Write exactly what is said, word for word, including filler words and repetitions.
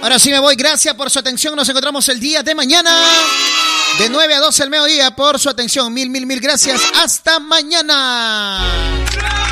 Ahora sí me voy. Gracias por su atención. Nos encontramos el día de mañana. De nueve a doce al mediodía por su atención. Mil, mil, mil gracias. Hasta mañana.